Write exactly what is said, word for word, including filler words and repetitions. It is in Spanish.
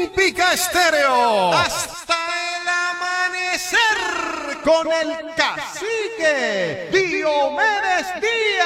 Olímpica Estéreo. Hasta el amanecer con el cacique Diomedes Díaz.